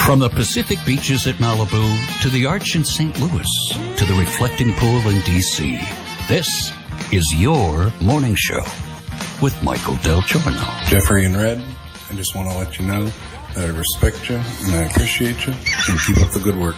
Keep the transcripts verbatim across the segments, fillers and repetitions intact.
From the Pacific beaches at Malibu to the Arch in Saint Louis to the reflecting pool in D C, this is your morning show with Michael Del Giorno. Jeffrey and Red, I just want to let you know that I respect you and I appreciate you, and keep up the good work.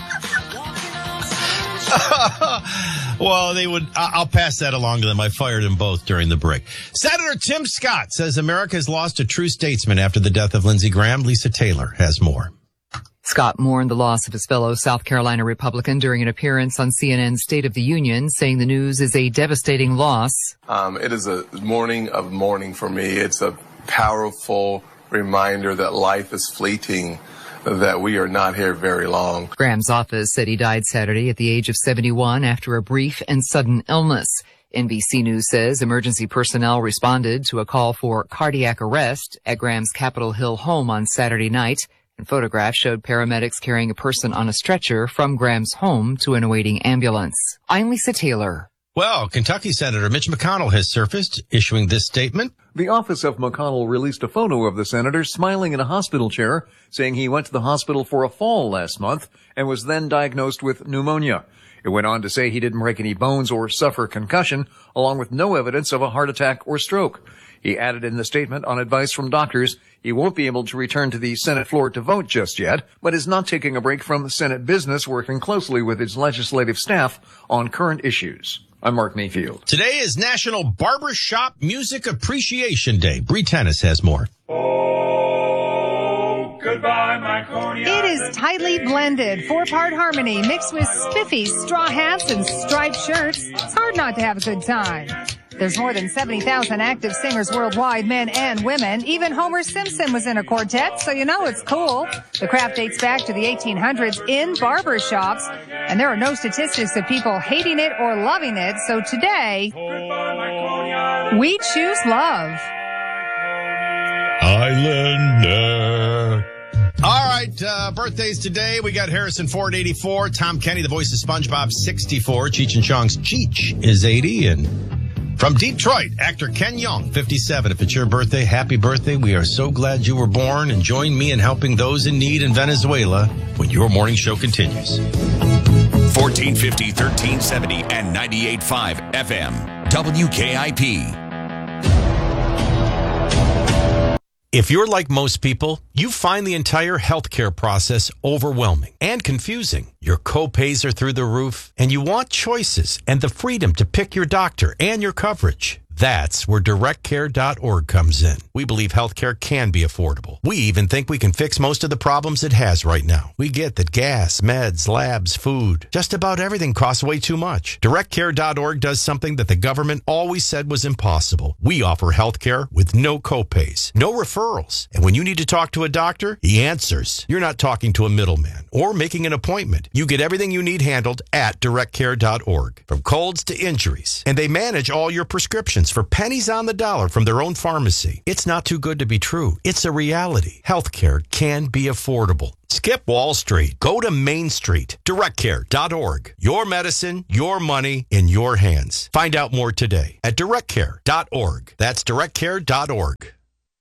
Well, they would. I'll pass that along to them. I fired them both during the break. Senator Tim Scott says America has lost a true statesman after the death of Lindsey Graham. Lisa Taylor has more. Scott mourned the loss of his fellow South Carolina Republican during an appearance on C N N's State of the Union, saying the news is a devastating loss. Um, it is a morning of mourning for me. It's a powerful reminder that life is fleeting, that we are not here very long. Graham's office said he died Saturday at the age of seventy-one after a brief and sudden illness. N B C News says emergency personnel responded to a call for cardiac arrest at Graham's Capitol Hill home on Saturday night, and photographs showed paramedics carrying a person on a stretcher from Graham's home to an awaiting ambulance. I'm Lisa Taylor. Well, Kentucky Senator Mitch McConnell has surfaced, issuing this statement. The office of McConnell released a photo of the senator smiling in a hospital chair, saying he went to the hospital for a fall last month and was then diagnosed with pneumonia. It went on to say he didn't break any bones or suffer concussion, along with no evidence of a heart attack or stroke. He added in the statement, on advice from doctors, he won't be able to return to the Senate floor to vote just yet, but is not taking a break from Senate business, working closely with his legislative staff on current issues. I'm Mark Mayfield. Today is National Barbershop Music Appreciation Day. Bree Tennis has more. Oh, goodbye, my Coney It is tightly blended, four-part harmony mixed with spiffy straw hats and striped shirts. It's hard not to have a good time. There's more than seventy thousand active singers worldwide, men and women. Even Homer Simpson was in a quartet, so you know it's cool. The craft dates back to the eighteen hundreds in barber shops, and there are no statistics of people hating it or loving it. So today, we choose love. Islander. All right, uh, birthdays today. We got Harrison Ford, eighty-four. Tom Kenny, the voice of SpongeBob, sixty-four. Cheech and Chong's Cheech is eighty. And from Detroit, actor Ken Jeong, fifty-seven. If it's your birthday, happy birthday. We are so glad you were born, and join me in helping those in need in Venezuela when your morning show continues. fourteen fifty, thirteen seventy, and ninety-eight point five F M. W K I P. If you're like most people, you find the entire healthcare process overwhelming and confusing. Your co-pays are through the roof, and you want choices and the freedom to pick your doctor and your coverage. That's where direct care dot org comes in. We believe healthcare can be affordable. We even think we can fix most of the problems it has right now. We get that gas, meds, labs, food, just about everything costs way too much. direct care dot org does something that the government always said was impossible. We offer healthcare with no copays, no referrals. And when you need to talk to a doctor, he answers. You're not talking to a middleman or making an appointment. You get everything you need handled at direct care dot org, from colds to injuries. And they manage all your prescriptions for pennies on the dollar from their own pharmacy. It's not too good to be true. It's a reality. Healthcare can be affordable. Skip Wall Street. Go to Main Street. direct care dot org. Your medicine, your money in your hands. Find out more today at direct care dot org. That's direct care dot org.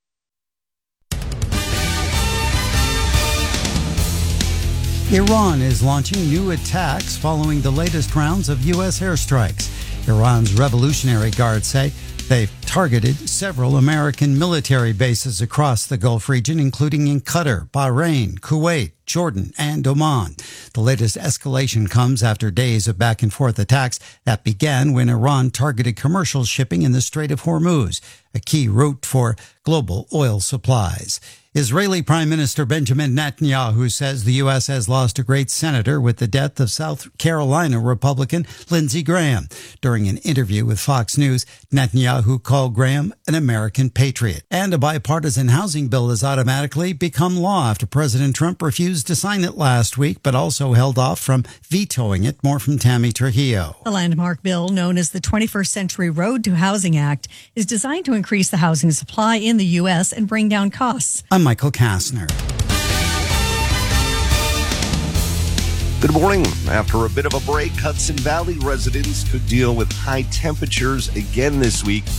Iran is launching new attacks following the latest rounds of U S airstrikes. Iran's Revolutionary Guard say they've targeted several American military bases across the Gulf region, including in Qatar, Bahrain, Kuwait, Jordan, and Oman. The latest escalation comes after days of back-and-forth attacks that began when Iran targeted commercial shipping in the Strait of Hormuz, a key route for global oil supplies. Israeli Prime Minister Benjamin Netanyahu says the U S has lost a great senator with the death of South Carolina Republican Lindsey Graham. During an interview with Fox News, Netanyahu called Graham an American patriot. And a bipartisan housing bill has automatically become law after President Trump refused to sign it last week, but also held off from vetoing it. More from Tammy Trujillo. The landmark bill, known as the twenty-first Century Road to Housing Act, is designed to increase the housing supply in the U S and bring down costs. I'm Michael Kastner. Good morning. After a bit of a break, Hudson Valley residents could deal with high temperatures again this week.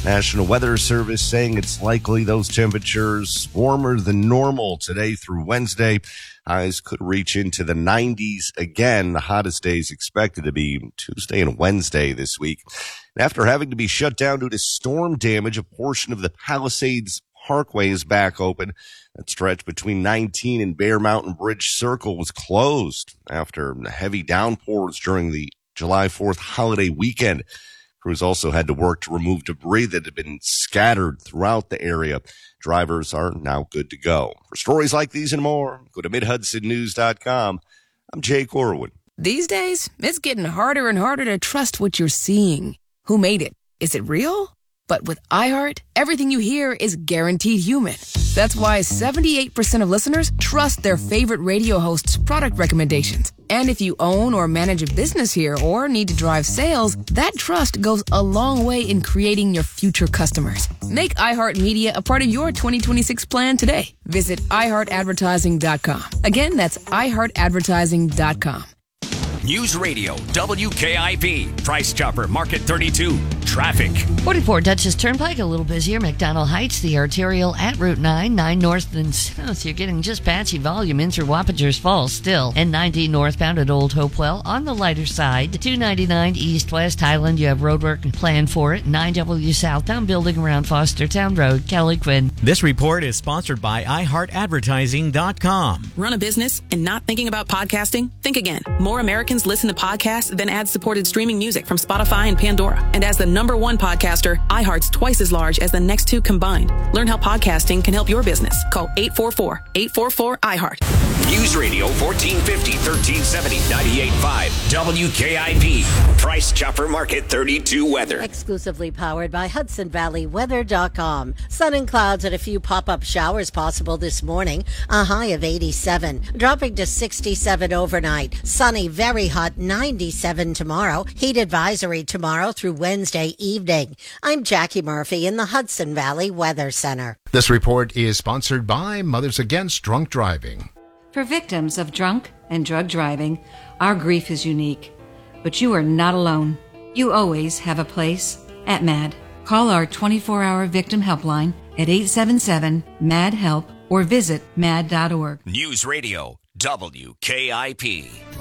National Weather Service saying it's likely those temperatures warmer than normal today through Wednesday. Highs could reach into the nineties again. The hottest days expected to be Tuesday and Wednesday this week. And after having to be shut down due to storm damage, a portion of the Palisades Parkway is back open. That stretch between nineteen and Bear Mountain Bridge Circle was closed after heavy downpours during the July fourth holiday weekend. Crews also had to work to remove debris that had been scattered throughout the area. Drivers are now good to go. For stories like these and more, go to mid hudson news dot com. I'm Jake Orwin. These days, it's getting harder and harder to trust what you're seeing. Who made it? Is it real? But with iHeart, everything you hear is guaranteed human. That's why seventy-eight percent of listeners trust their favorite radio hosts' product recommendations. And if you own or manage a business here or need to drive sales, that trust goes a long way in creating your future customers. Make iHeartMedia a part of your twenty twenty-six plan today. Visit i heart advertising dot com. Again, that's i heart advertising dot com. News Radio, W K I P, Price Chopper, Market thirty-two, traffic. forty-four Dutchess Turnpike, a little busier. McDonald Heights, the arterial at Route nine, nine north and south. You're getting just patchy volume in through Wappingers Falls still. And ninety northbound at Old Hopewell on the lighter side. two ninety-nine east-west Highland, you have roadwork planned for it. nine W southbound building around Fostertown Road. Kelly Quinn. This report is sponsored by i heart advertising dot com. Run a business and not thinking about podcasting? Think again. More Americans listen to podcasts than ad-supported streaming music from Spotify and Pandora. And as the number one podcaster, iHeart's twice as large as the next two combined. Learn how podcasting can help your business. Call eight four four, eight four four, iHeart. News Radio fourteen fifty, thirteen seventy, ninety-eight point five, W K I P, Price Chopper Market thirty-two weather. Exclusively powered by Hudson Valley Weather dot com. Sun and clouds and a few pop-up showers possible this morning. A high of eighty-seven, dropping to sixty-seven overnight. Sunny, very hot, ninety-seven tomorrow. Heat advisory tomorrow through Wednesday evening. I'm Jackie Murphy in the Hudson Valley Weather Center. This report is sponsored by Mothers Against Drunk Driving. For victims of drunk and drug driving, our grief is unique. But you are not alone. You always have a place at MAD. Call our twenty-four hour victim helpline at eight seven seven, M A D, HELP or visit mad dot org. News Radio, W K I P.